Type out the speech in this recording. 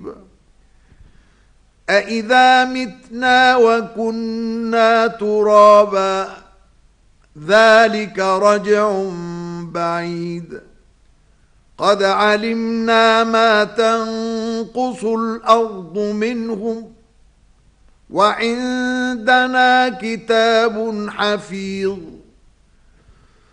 أَإِذَا مِتْنَا وَكُنَّا تُرَابًا ذَلِكَ رَجْعٌ بَعِيدٌ قَدْ عَلِمْنَا مَا تَنقُصُ الْأَرْضُ مِنْهُمْ وَعِندَنَا كِتَابٌ حَفِيظٌ